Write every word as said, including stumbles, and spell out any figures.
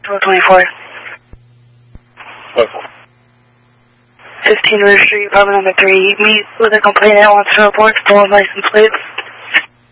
Hello, twenty-four. What? fifteen River Street, apartment number three. Meet with a complainant, wants to report stolen license plates.